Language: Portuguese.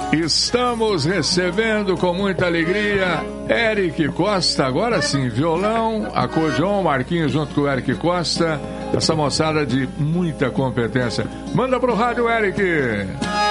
Estamos recebendo com muita alegria Eric Costa, agora sim, violão, acordeon, Marquinhos junto com o Eric Costa, essa moçada de muita competência. Manda pro rádio, Eric!